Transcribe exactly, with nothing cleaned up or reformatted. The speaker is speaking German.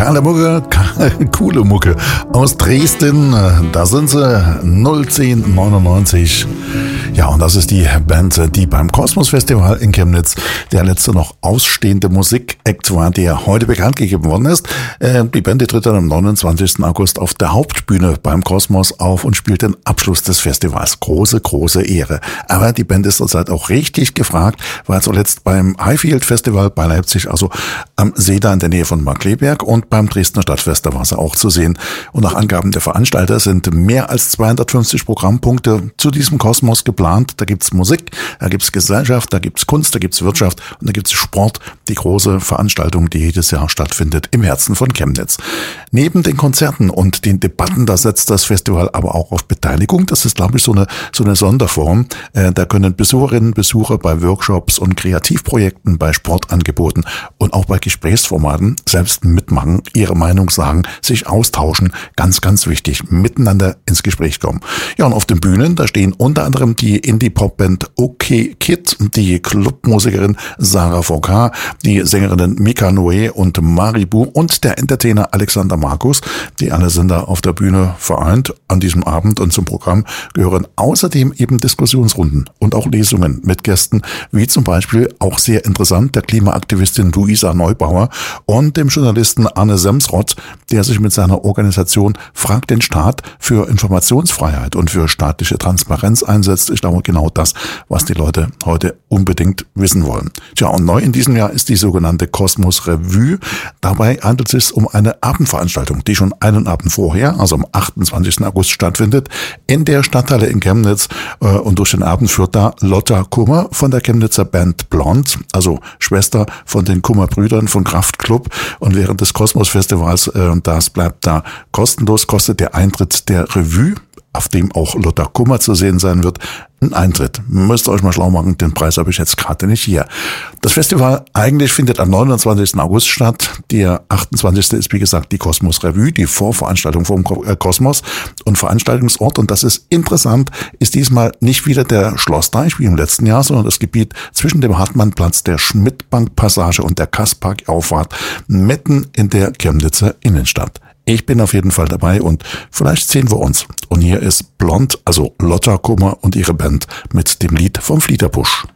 Kahle Mucke, coole Mucke aus Dresden. Da sind sie, null zehn neunundneunzig. Ja, und das ist die Band, die beim Kosmos Festival in Chemnitz der letzte noch ausstehende Musik-Act war, der heute bekannt gegeben worden ist. Die Band die tritt dann am neunundzwanzigsten August auf der Hauptbühne beim Kosmos auf und spielt den Abschluss des Festivals. Große, große Ehre. Aber die Band ist zurzeit auch richtig gefragt, war zuletzt beim Highfield Festival bei Leipzig, also am See da in der Nähe von Markkleeberg, und beim Dresdner Stadtfest, da war sie auch zu sehen. Und nach Angaben der Veranstalter sind mehr als zweihundertfünfzig Programmpunkte zu diesem Kosmos geplant. Da gibt's Musik, da gibt's Gesellschaft, da gibt's Kunst, da gibt's Wirtschaft und da gibt's Sport, die große Veranstaltung, die jedes Jahr stattfindet im Herzen von Chemnitz. Neben den Konzerten und den Debatten, da setzt das Festival aber auch auf Beteiligung. Das ist, glaube ich, so eine so eine Sonderform. Da können Besucherinnen und Besucher bei Workshops und Kreativprojekten, bei Sportangeboten und auch bei Gesprächsformaten selbst mitmachen, ihre Meinung sagen, sich austauschen. Ganz, ganz wichtig, miteinander ins Gespräch kommen. Ja, und auf den Bühnen, da stehen unter anderem die Indie-Pop-Band OK Kid, die Clubmusikerin Sarah Foucault, die Sängerinnen Mika Noé und Maribu und der Entertainer Alexander Markus. Die alle sind da auf der Bühne vereint an diesem Abend, und zum Programm gehören außerdem eben Diskussionsrunden und auch Lesungen mit Gästen, wie zum Beispiel, auch sehr interessant, der Klimaaktivistin Luisa Neubauer und dem Journalisten Arne Semsrott, der sich mit seiner Organisation Frag den Staat für Informationsfreiheit und für staatliche Transparenz einsetzt. Ich glaube, genau das, was die Leute heute unbedingt wissen wollen. Tja, und neu in diesem Jahr ist die sogenannte Kosmos Revue. Dabei handelt es sich um eine Abendveranstaltung, die schon einen Abend vorher, also am achtundzwanzigsten August stattfindet, in der Stadthalle in Chemnitz. Und durch den Abend führt da Lotta Kummer von der Chemnitzer Band Blond, also Schwester von den Kummer-Brüdern von Kraftklub. Und während des Kosmos-Festivals, das bleibt da kostenlos, kostet der Eintritt der Revue, auf dem auch Lotta Kummer zu sehen sein wird, ein Eintritt. Müsst ihr euch mal schlau machen, den Preis habe ich jetzt gerade nicht hier. Das Festival eigentlich findet am neunundzwanzigsten August statt. Der achtundzwanzigste ist, wie gesagt, die Kosmos Revue, die Vorveranstaltung vom Kosmos. Und Veranstaltungsort, und das ist interessant, ist diesmal nicht wieder der Schlossteich wie im letzten Jahr, sondern das Gebiet zwischen dem Hartmannplatz, der Schmidtbank-Passage und der Kaspar-Auffahrt mitten in der Chemnitzer Innenstadt. Ich bin auf jeden Fall dabei und vielleicht sehen wir uns. Und hier ist Blond, also Lotta Kummer und ihre Band mit dem Lied vom Fliederbusch.